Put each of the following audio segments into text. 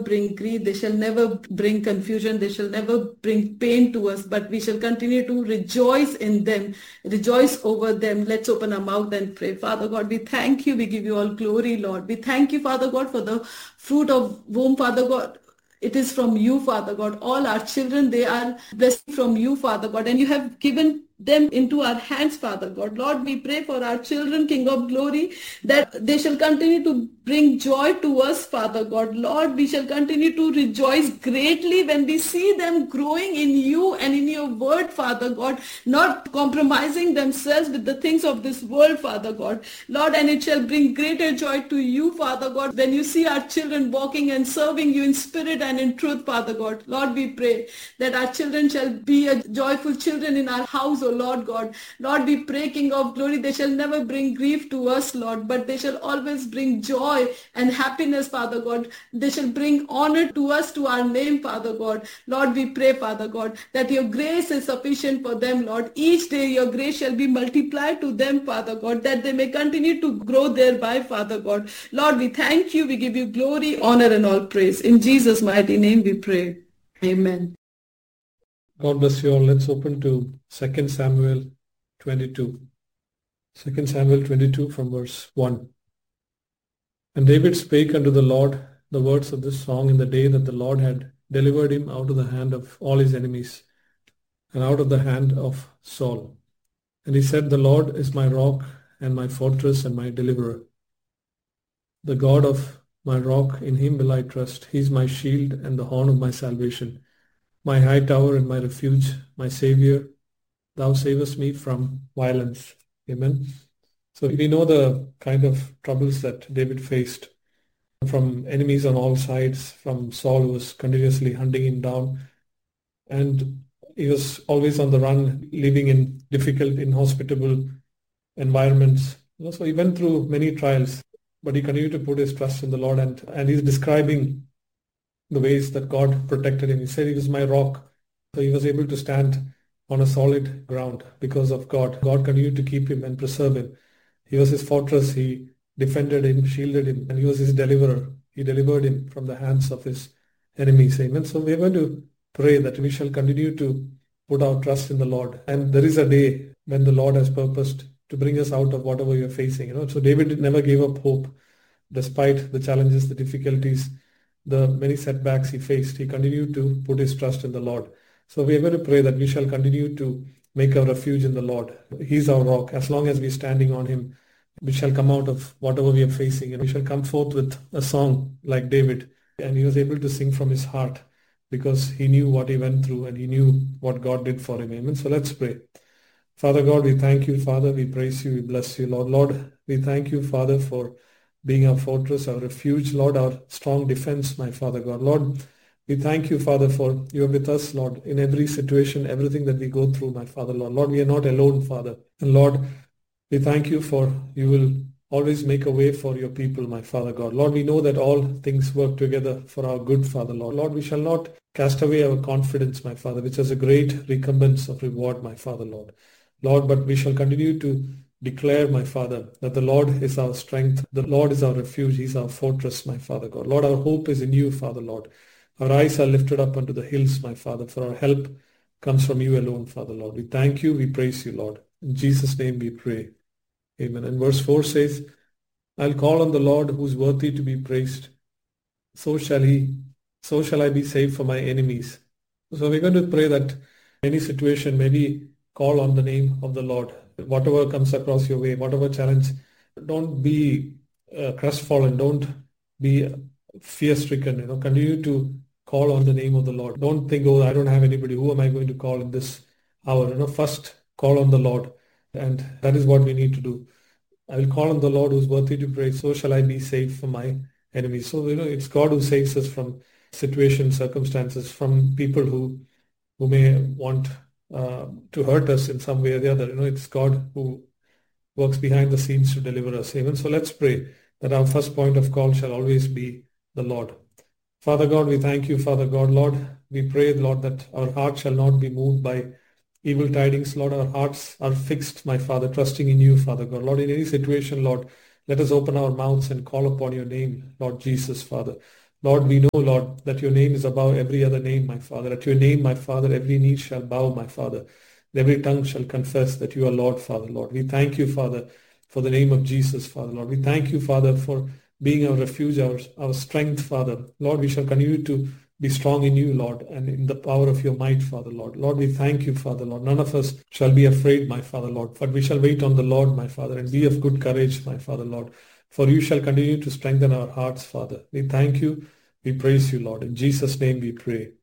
bring grief, they shall never bring confusion, they shall never bring pain to us, but we shall continue to rejoice in them, rejoice over them. Let's open our mouth and pray. Father God, we thank you, we give you all glory, Lord. We thank you, Father God, for the fruit of womb, Father God. It is from you, Father God. All our children, they are blessed from you, Father God, and you have given them into our hands, Father God. Lord, we pray for our children, King of Glory, that they shall continue to bring joy to us, Father God. Lord, we shall continue to rejoice greatly when we see them growing in you and in your word, Father God, not compromising themselves with the things of this world, Father God. Lord, and it shall bring greater joy to you, Father God, when you see our children walking and serving you in spirit and in truth, Father God. Lord, we pray that our children shall be a joyful children in our house, O Lord God. Lord, we pray, King of Glory, they shall never bring grief to us, Lord, but they shall always bring joy and happiness, Father God. They shall bring honor to us, to our name, Father God. Lord, we pray, Father God, that your grace is sufficient for them, Lord. Each day your grace shall be multiplied to them, Father God, that they may continue to grow thereby, Father God. Lord, we thank you. We give you glory, honor, and all praise. In Jesus' mighty name we pray. Amen. God bless you all. Let's open to 2 Samuel 22. 2 Samuel 22 from verse 1. And David spake unto the Lord the words of this song in the day that the Lord had delivered him out of the hand of all his enemies and out of the hand of Saul. And he said, The Lord is my rock and my fortress and my deliverer. The God of my rock, in him will I trust. He is my shield and the horn of my salvation, my high tower and my refuge, my Savior. Thou savest me from violence. Amen. So we know the kind of troubles that David faced from enemies on all sides, from Saul, who was continuously hunting him down. And he was always on the run, living in difficult, inhospitable environments. So he went through many trials, but he continued to put his trust in the Lord. And he's describing the ways that God protected him. He said he was my rock. So he was able to stand on a solid ground because of God. God continued to keep him and preserve him. He was his fortress. He defended him, shielded him, and he was his deliverer. He delivered him from the hands of his enemies. Amen. So we are going to pray that we shall continue to put our trust in the Lord. And there is a day when the Lord has purposed to bring us out of whatever we are facing. So David never gave up hope despite the challenges, the difficulties, the many setbacks he faced. He continued to put his trust in the Lord. So we are going to pray that we shall continue to make our refuge in the Lord. He's our rock. As long as we're standing on him, we shall come out of whatever we are facing, and we shall come forth with a song like David. And he was able to sing from his heart because he knew what he went through and he knew what God did for him. Amen. So let's pray. Father God, we thank you, Father. We praise you. We bless you, Lord. Lord, we thank you, Father, for being our fortress, our refuge, Lord, our strong defense, my Father God. Lord, we thank you, Father, for you are with us, Lord, in every situation, everything that we go through, my Father, Lord. Lord, we are not alone, Father. And Lord, we thank you for you will always make a way for your people, my Father God. Lord, we know that all things work together for our good, Father, Lord. Lord, we shall not cast away our confidence, my Father, which has a great recompense of reward, my Father, Lord. Lord, but we shall continue to declare, my Father, that the Lord is our strength. The Lord is our refuge. He is our fortress, my Father God. Lord, our hope is in you, Father, Lord. Our eyes are lifted up unto the hills, my Father, for our help comes from you alone, Father, Lord. We thank you. We praise you, Lord. In Jesus' name we pray. Amen. And verse 4 says, I'll call on the Lord who is worthy to be praised. So shall I be saved from my enemies. So we're going to pray that any situation, maybe call on the name of the Lord. Whatever comes across your way, whatever challenge, don't be crestfallen. Don't be fear-stricken. Continue to call on the name of the Lord. Don't think, oh, I don't have anybody. Who am I going to call in this hour? First call on the Lord. And that is what we need to do. I will call on the Lord who is worthy to praise. So shall I be saved from my enemies. So, it's God who saves us from situations, circumstances, from people who may want to hurt us in some way or the other. It's God who works behind the scenes to deliver us. Amen. So let's pray that our first point of call shall always be the Lord. Father God, we thank you, Father God. Lord, we pray, Lord, that our heart shall not be moved by evil tidings. Lord, our hearts are fixed, my Father, trusting in you, Father God. Lord, in any situation, Lord, let us open our mouths and call upon your name, Lord Jesus, Father. Lord, we know, Lord, that your name is above every other name, my Father. At your name, my Father, every knee shall bow, my Father. And every tongue shall confess that you are Lord, Father, Lord. We thank you, Father, for the name of Jesus, Father, Lord. We thank you, Father, for being our refuge, our strength, Father. Lord, we shall continue to be strong in you, Lord, and in the power of your might, Father, Lord. Lord, we thank you, Father, Lord. None of us shall be afraid, my Father, Lord, but we shall wait on the Lord, my Father, and be of good courage, my Father, Lord. For you shall continue to strengthen our hearts, Father. We thank you. We praise you, Lord. In Jesus' name we pray.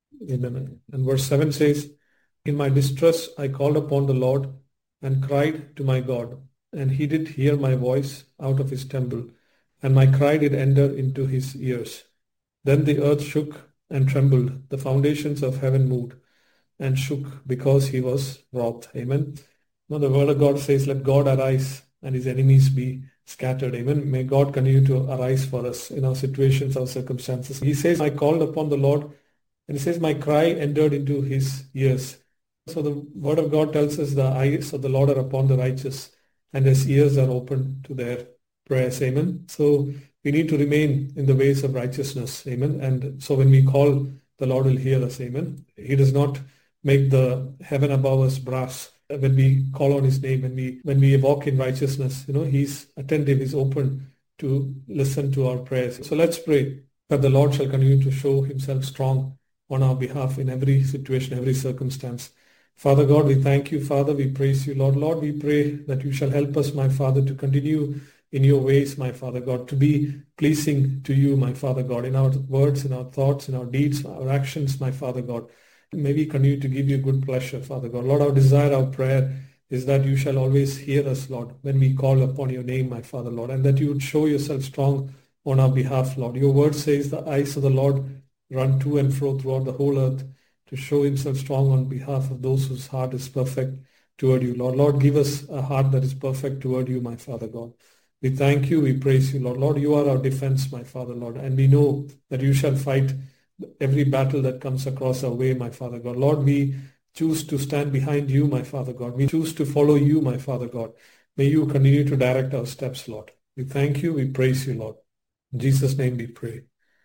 Amen. And verse 7 says, in my distress I called upon the Lord and cried to my God, and he did hear my voice out of his temple, and my cry did enter into his ears. Then the earth shook and trembled, the foundations of heaven moved and shook because he was wroth. Amen. Now the word of God says, let God arise and his enemies be scattered. Amen. May God continue to arise for us in our situations, our circumstances. He says, I called upon the Lord, and he says, my cry entered into his ears. So the word of God tells us the eyes of the Lord are upon the righteous, and his ears are open to their prayers. Amen. So we need to remain in the ways of righteousness. Amen. And so when we call, the Lord will hear us. Amen. He does not make the heaven above us brass. When we call on his name, when we walk in righteousness, he's attentive, he's open to listen to our prayers. So let's pray that the Lord shall continue to show himself strong on our behalf in every situation, every circumstance. Father God, we thank you, Father. We praise you, Lord. Lord, we pray that you shall help us, my Father, to continue in your ways, my Father God, to be pleasing to you, my Father God, in our words, in our thoughts, in our deeds, our actions, my Father God. May we continue to give you good pleasure, Father God. Lord, our desire, our prayer is that you shall always hear us, Lord, when we call upon your name, my Father, Lord, and that you would show yourself strong on our behalf, Lord. Your word says the eyes of the Lord run to and fro throughout the whole earth to show himself strong on behalf of those whose heart is perfect toward you, Lord. Lord, give us a heart that is perfect toward you, my Father God. We thank you, we praise you, Lord. Lord, you are our defense, my Father, Lord, and we know that you shall fight every battle that comes across our way, my Father God. Lord, we choose to stand behind you, my Father God. We choose to follow you, my Father God. May you continue to direct our steps, Lord. We thank you, we praise you, Lord. In Jesus' name we pray.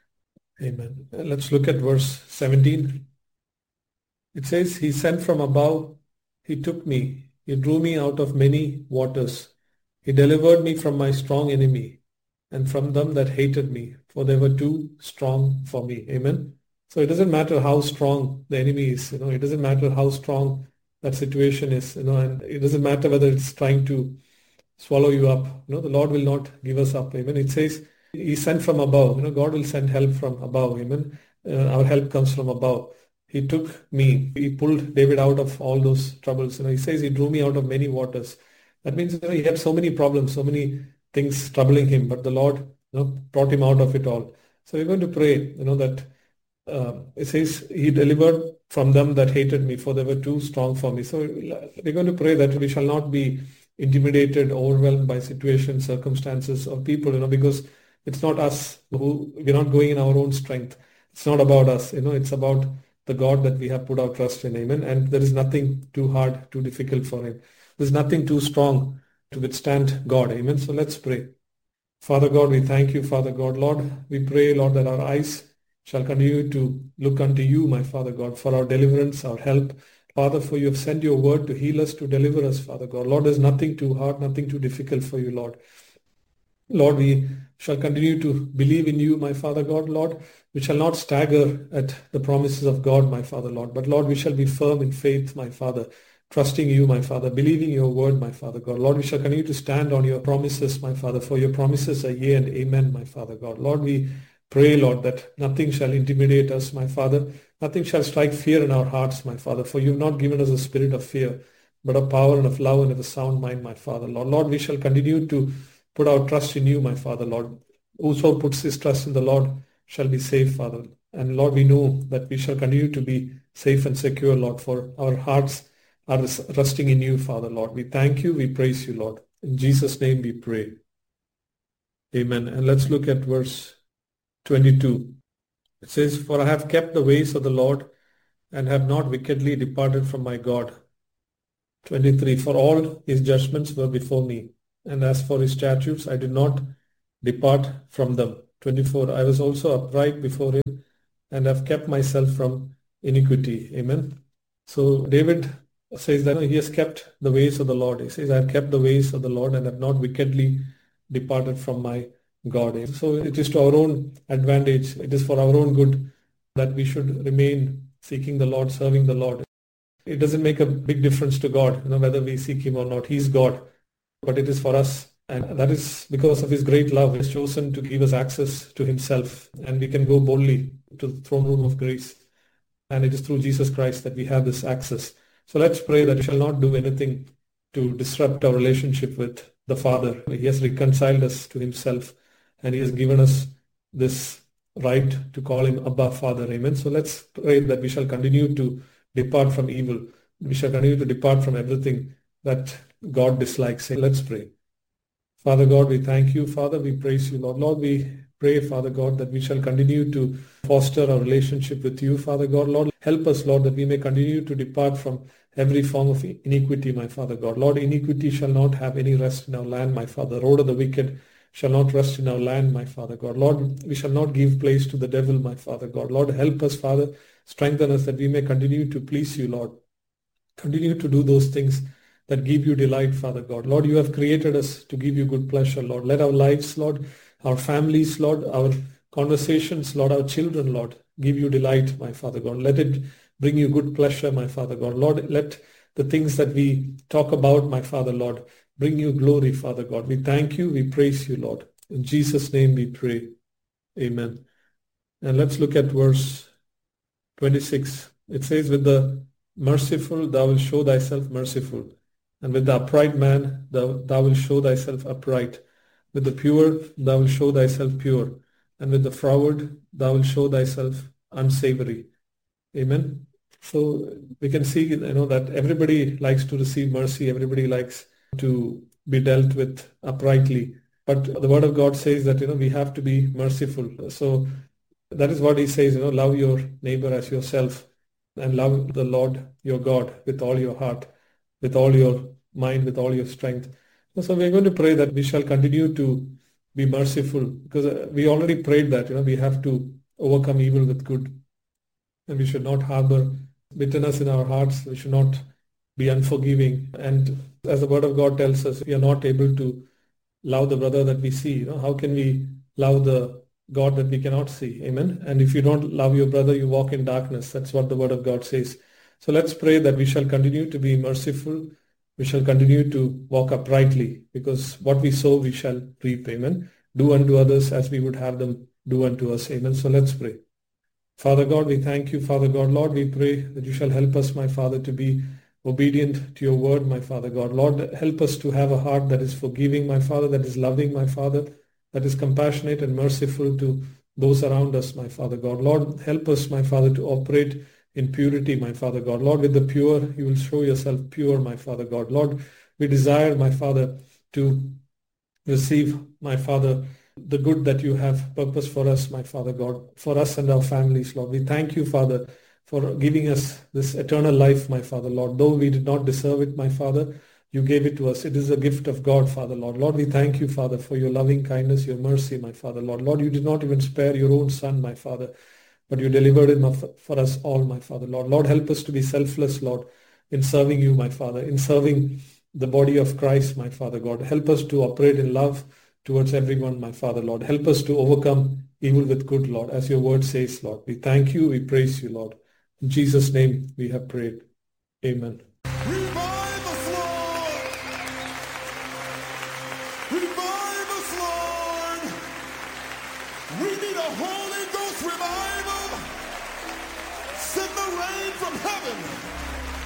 Amen. Let's look at verse 17. It says, he sent from above, he took me, he drew me out of many waters. He delivered me from my strong enemy and from them that hated me, for they were too strong for me. Amen. So it doesn't matter how strong the enemy is, it doesn't matter how strong that situation is, and it doesn't matter whether it's trying to swallow you up. The Lord will not give us up. Amen. It says he sent from above. God will send help from above. Amen. Our help comes from above. He took me. He pulled David out of all those troubles. He says he drew me out of many waters. That means he had so many problems, so many things troubling him, but the Lord brought him out of it all. So we're going to pray, that it says he delivered from them that hated me, for they were too strong for me. So we're going to pray that we shall not be intimidated, overwhelmed by situations, circumstances, or people, because it's not us we're not going in our own strength. It's not about us, it's about the God that we have put our trust in. Amen. And there is nothing too hard, too difficult for him. There's nothing too strong to withstand God. Amen. So let's pray. Father God, we thank you, Father God. Lord, we pray, Lord, that our eyes shall continue to look unto you, my Father God, for our deliverance, our help. Father, for you have sent your word to heal us, to deliver us, Father God. Lord, there's nothing too hard, nothing too difficult for you, Lord. Lord, we shall continue to believe in you, my Father God, Lord. We shall not stagger at the promises of God, my Father, Lord. But Lord, we shall be firm in faith, my Father, trusting you, my Father, believing your word, my Father God. Lord, we shall continue to stand on your promises, my Father, for your promises are yea and amen, my Father God. Lord, we pray, Lord, that nothing shall intimidate us, my Father. Nothing shall strike fear in our hearts, my Father, for you have not given us a spirit of fear, but of power and of love and of a sound mind, my Father. Lord, we shall continue to put our trust in you, my Father, Lord. Whoso puts his trust in the Lord shall be safe, Father. And Lord, we know that we shall continue to be safe and secure, Lord, for our hearts are resting in you, Father, Lord. We thank you, we praise you, Lord. In Jesus' name we pray. Amen. And let's look at verse 22. It says, for I have kept the ways of the Lord and have not wickedly departed from my God. 23. For all his judgments were before me, and as for his statutes, I did not depart from them. 24, I was also upright before him and have kept myself from iniquity. Amen. So David says that he has kept the ways of the Lord. He says, I have kept the ways of the Lord and have not wickedly departed from my God. So it is to our own advantage. It is for our own good that we should remain seeking the Lord, serving the Lord. It doesn't make a big difference to God, whether we seek him or not. He's God, but it is for us. And that is because of his great love. He has chosen to give us access to himself, and we can go boldly to the throne room of grace. And it is through Jesus Christ that we have this access. So let's pray that we shall not do anything to disrupt our relationship with the Father. He has reconciled us to himself, and he has given us this right to call him Abba, Father. Amen. So let's pray that we shall continue to depart from evil. We shall continue to depart from everything that God dislikes. Let's pray. Father God, we thank you. Father, we praise you, Lord. Lord, we pray, Father God, that we shall continue to foster our relationship with you, Father God. Lord, help us, Lord, that we may continue to depart from every form of iniquity, my Father God. Lord, iniquity shall not have any rest in our land, my Father. The road of the wicked shall not rest in our land, my Father God. Lord, we shall not give place to the devil, my Father God. Lord, help us, Father. Strengthen us that we may continue to please you, Lord. Continue to do those things that give you delight, Father God. Lord, you have created us to give you good pleasure, Lord. Let our lives, Lord, our families, Lord, our conversations, Lord, our children, Lord, give you delight, my Father God. Let it bring you good pleasure, my Father God. Lord, let the things that we talk about, my Father, Lord, bring you glory, Father God. We thank you, we praise you, Lord. In Jesus' name we pray. Amen. And let's look at verse 26. It says, with the merciful thou wilt show thyself merciful, and with the upright man thou wilt show thyself upright. With the pure thou wilt show thyself pure, and with the froward thou wilt show thyself unsavory. Amen. So we can see, that everybody likes to receive mercy. Everybody likes to be dealt with uprightly. But the word of God says that, we have to be merciful. So that is what he says, love your neighbor as yourself, and love the Lord your God with all your heart, with all your mind, with all your strength. So we're going to pray that we shall continue to be merciful, because we already prayed that, we have to overcome evil with good, and we should not harbor bitterness in our hearts. We should not be unforgiving. And as the word of God tells us, we are not able to love the brother that we see. How can we love the God that we cannot see? Amen. And if you don't love your brother, you walk in darkness. That's what the word of God says. So let's pray that we shall continue to be merciful. We shall continue to walk uprightly, because what we sow, we shall reap. Amen. Do unto others as we would have them do unto us. Amen. So let's pray. Father God, we thank you, Father God. Lord, we pray that you shall help us, my Father, to be obedient to your word, my Father God. Lord, help us to have a heart that is forgiving, my Father, that is loving, my Father, that is compassionate and merciful to those around us, my Father God. Lord, help us, my Father, to operate in purity, my Father God. Lord, with the pure, you will show yourself pure, my Father God. Lord, we desire, my Father, to receive, my Father, the good that you have purposed for us, my Father God, for us and our families, Lord. We thank you, Father, for giving us this eternal life, my Father, Lord. Though we did not deserve it, my Father, you gave it to us. It is a gift of God, Father, Lord. Lord, we thank you, Father, for your loving kindness, your mercy, my Father, Lord. Lord, you did not even spare your own Son, my Father, but you delivered him for us all, my Father, Lord. Lord, help us to be selfless, Lord, in serving you, my Father, in serving the body of Christ, my Father God. Help us to operate in love towards everyone, my Father, Lord. Help us to overcome evil with good, Lord, as your word says, Lord. We thank you, we praise you, Lord. In Jesus' name we have prayed. Amen. Revive us, Lord! Revive us, Lord! We need a Holy Ghost revival! Send the rain from heaven!